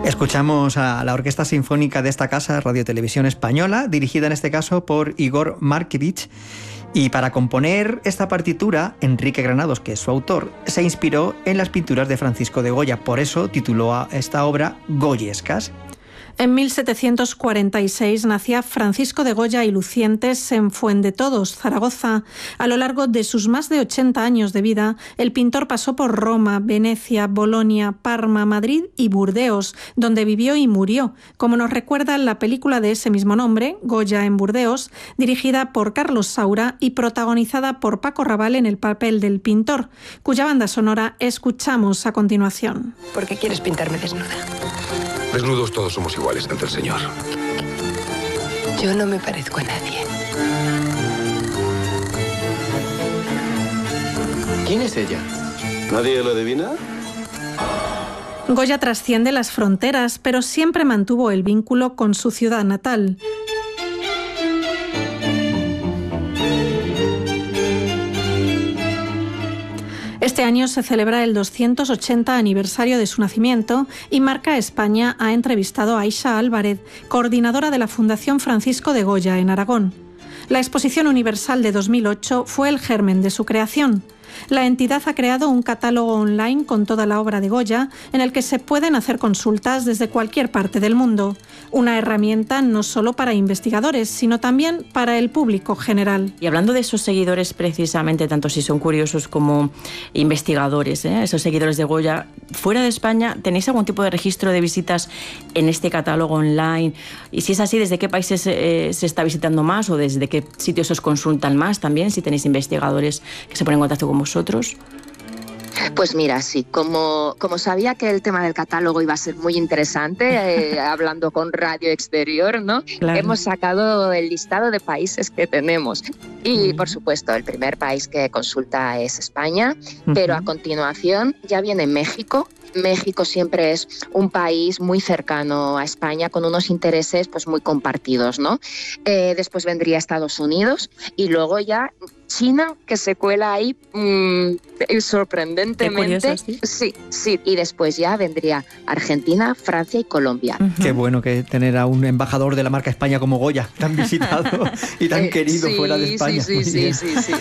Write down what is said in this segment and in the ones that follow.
Escuchamos a la Orquesta Sinfónica de esta casa, Radio Televisión Española, dirigida en este caso por Igor Markevich. Y para componer esta partitura, Enrique Granados, que es su autor, se inspiró en las pinturas de Francisco de Goya. Por eso tituló a esta obra Goyescas. En 1746 nacía Francisco de Goya y Lucientes en Fuendetodos, Zaragoza. A lo largo de sus más de 80 años de vida, el pintor pasó por Roma, Venecia, Bolonia, Parma, Madrid y Burdeos, donde vivió y murió, como nos recuerda la película de ese mismo nombre, Goya en Burdeos, dirigida por Carlos Saura y protagonizada por Paco Rabanne en el papel del pintor, cuya banda sonora escuchamos a continuación. ¿Por qué quieres pintarme desnuda? Desnudos todos somos iguales ante el Señor. Yo no me parezco a nadie. ¿Quién es ella? ¿Nadie lo adivina? Goya trasciende las fronteras, pero siempre mantuvo el vínculo con su ciudad natal. Este año se celebra el 280 aniversario de su nacimiento y Marca España ha entrevistado a Aisha Álvarez, coordinadora de la Fundación Francisco de Goya en Aragón. La Exposición Universal de 2008 fue el germen de su creación. La entidad ha creado un catálogo online con toda la obra de Goya, en el que se pueden hacer consultas desde cualquier parte del mundo. Una herramienta no solo para investigadores, sino también para el público general. Y hablando de esos seguidores precisamente, tanto si son curiosos como investigadores, esos seguidores de Goya, fuera de España, ¿tenéis algún tipo de registro de visitas en este catálogo online? Y si es así, ¿desde qué países se está visitando más o desde qué sitios os consultan más también, si tenéis investigadores que se ponen en contacto con vosotros? Pues mira, sí, como sabía que el tema del catálogo iba a ser muy interesante, hablando con Radio Exterior, ¿no? Claro. Hemos sacado el listado de países que tenemos. Y, por supuesto, el primer país que consulta es España, pero a continuación ya viene México. México siempre es un país muy cercano a España, con unos intereses pues muy compartidos, ¿no? Después vendría Estados Unidos y luego ya China, que se cuela ahí sorprendentemente. Qué curioso, sí. Y después ya vendría Argentina, Francia y Colombia. Qué bueno que tener a un embajador de la marca España como Goya, tan visitado y tan querido fuera de España. Sí.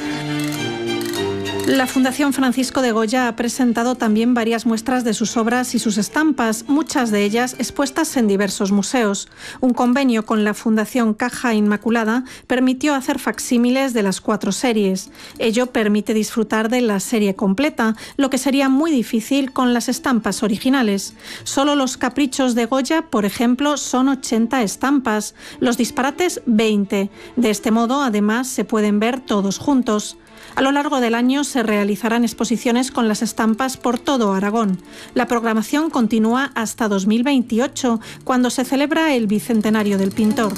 La Fundación Francisco de Goya ha presentado también varias muestras de sus obras y sus estampas, muchas de ellas expuestas en diversos museos. Un convenio con la Fundación Caja Inmaculada permitió hacer facsímiles de las 4 series. Ello permite disfrutar de la serie completa, lo que sería muy difícil con las estampas originales. Solo los caprichos de Goya, por ejemplo, son 80 estampas, los disparates 20. De este modo, además, se pueden ver todos juntos. A lo largo del año se realizarán exposiciones con las estampas por todo Aragón. La programación continúa hasta 2028, cuando se celebra el bicentenario del pintor.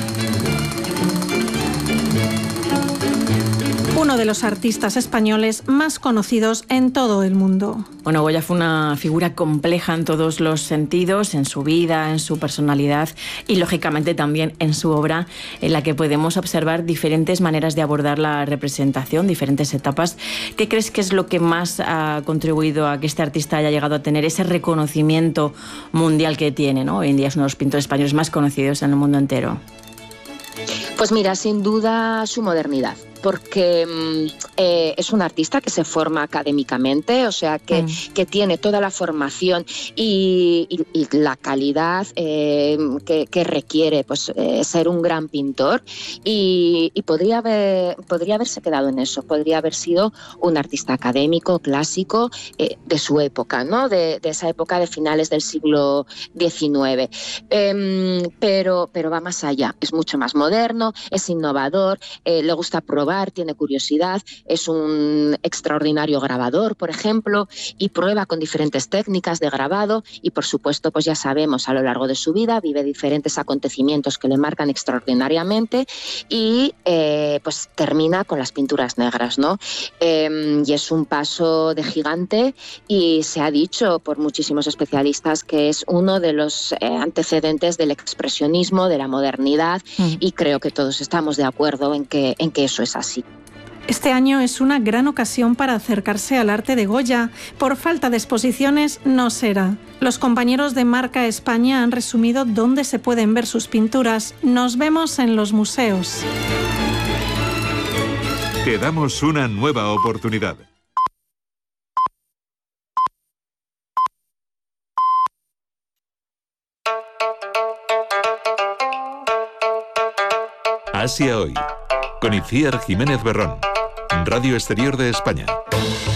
Uno de los artistas españoles más conocidos en todo el mundo. Bueno, Goya fue una figura compleja en todos los sentidos, en su vida, en su personalidad y, lógicamente, también en su obra, en la que podemos observar diferentes maneras de abordar la representación, diferentes etapas. ¿Qué crees que es lo que más ha contribuido a que este artista haya llegado a tener ese reconocimiento mundial que tiene, ¿no? Hoy en día es uno de los pintores españoles más conocidos en el mundo entero. Pues mira, sin duda su modernidad. Porque es un artista que se forma académicamente, o sea, que tiene toda la formación y la calidad que requiere pues, ser un gran pintor y podría haberse quedado en eso, podría haber sido un artista académico, clásico, de su época, ¿no? De esa época de finales del siglo XIX. Pero va más allá, es mucho más moderno, es innovador, le gusta probar, tiene curiosidad, es un extraordinario grabador, por ejemplo, y prueba con diferentes técnicas de grabado y, por supuesto, pues ya sabemos, a lo largo de su vida vive diferentes acontecimientos que le marcan extraordinariamente y pues termina con las pinturas negras, ¿no? Y es un paso de gigante y se ha dicho por muchísimos especialistas que es uno de los antecedentes del expresionismo, de la modernidad y creo que todos estamos de acuerdo en que eso es así. Este año es una gran ocasión para acercarse al arte de Goya. Por falta de exposiciones no será. Los compañeros de Marca España han resumido dónde se pueden ver sus pinturas. Nos vemos en los museos. Te damos una nueva oportunidad. Asia Hoy, con Itziar Jiménez Berrón, Radio Exterior de España.